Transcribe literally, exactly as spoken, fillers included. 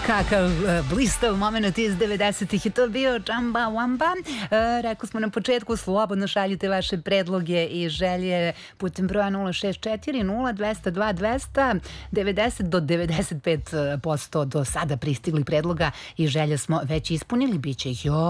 Kakav uh, blistav moment iz devedesetih je to bio Džamba Wamba. Uh, rekli smo na početku, slobodno šaljite vaše predloge i želje putem broja nula šest četiri nula dvesta dva dvesta. devedeset do devedeset pet posto do sada pristigli predloga i želje smo već ispunili, bit će ih još